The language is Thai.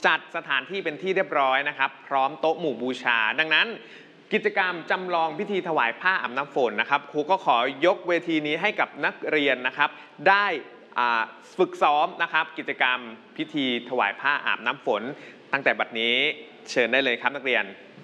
จัดสถานที่เป็นที่เรียบร้อยนะครับพร้อมโต๊ะหมู่บูชาดังนั้นกิจกรรมจำลองพิธีถวายผ้าอาบน้ำฝนนะครับครูก็ขอยกเวทีนี้ให้กับนักเรียนนะครับได้ฝึกซ้อมนะครับกิจกรรมพิธีถวายผ้าอาบน้ำฝนตั้งแต่บัดนี้เชิญได้เลยครับนักเรียน